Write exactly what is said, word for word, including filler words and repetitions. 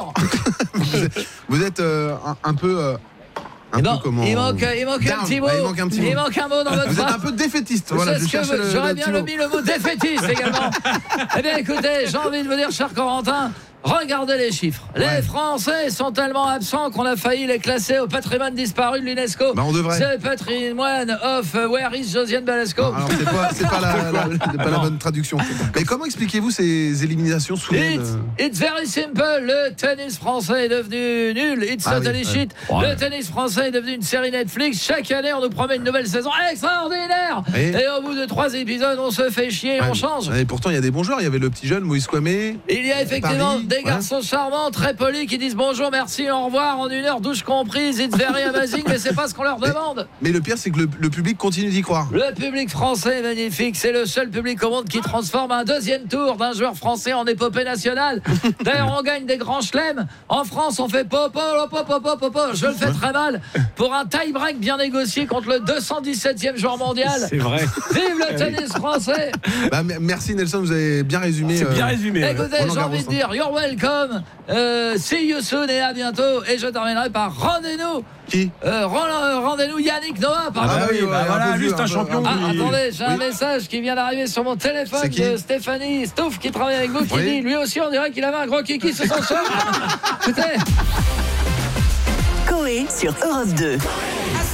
Bonjour. vous êtes, vous êtes euh, un, un peu... Euh... Un non, peu comment... il manque, il manque Down. un petit mot. Ouais, il manque un petit mot. Il manque un mot dans votre Vous êtes phrase. un peu défaitiste. Voilà, je ce que cherchais vous- le, J'aurais le bien petit le mot. mis le mot défaitiste également. Eh bien, écoutez, j'ai envie de vous dire, cher Corentin, regardez les chiffres. Les Ouais. Français sont tellement absents qu'on a failli les classer au patrimoine disparu de l'UNESCO. Bah, on devrait. C'est le patrimoine of uh, Where is Josiane Balasco. Non, alors c'est pas, c'est pas, la, la, c'est pas la Non. bonne traduction. Mais comment expliquez-vous ces éliminations soudaines? It's, it's very simple. Le tennis français est devenu nul. It's Ah totally oui, shit. ouais. Le tennis français est devenu une série Netflix. Chaque année, on nous promet une nouvelle saison extraordinaire. Et, Et au bout de trois épisodes, on se fait chier et Ouais, on change. Et pourtant, il y a des bons joueurs. Il y avait le petit jeune Moïse Kouamé. Il y a effectivement Paris, des ouais. garçons charmants, très polis, qui disent bonjour, merci, au revoir, en une heure, douche comprise. It's very amazing, mais c'est pas ce qu'on leur demande. Mais le pire, c'est que le, le public continue d'y croire. Le public français est magnifique. C'est le seul public au monde qui transforme un deuxième tour d'un joueur français en épopée nationale. D'ailleurs, on gagne des grands chelems. En France, on fait popo, popo, popo, popo. Je le fais très mal. Pour un tie-break bien négocié contre le deux cent dix-septième joueur mondial. C'est vrai. Vive le tennis français. Bah, m- merci Nelson, vous avez bien résumé. C'est bien euh, résumé. ouais. Écoutez, Roland j'ai envie de Garros, dire, you're welcome. Euh, see you soon et à bientôt. Et je terminerai par rendez-nous. Qui Euh, ren- rendez-nous Yannick Noah. Ah Pardon. bah oui, ouais, bah un voilà, peu vieux, juste un un peu- champion. un peu- Ah, qui- attendez, j'ai un Oui. message qui vient d'arriver sur mon téléphone C'est qui de Stéphanie Stouff qui travaille avec vous, qui Oui. dit lui aussi on dirait qu'il avait un gros kiki sur son chemin. Écoutez. Coé sur Europe deux. I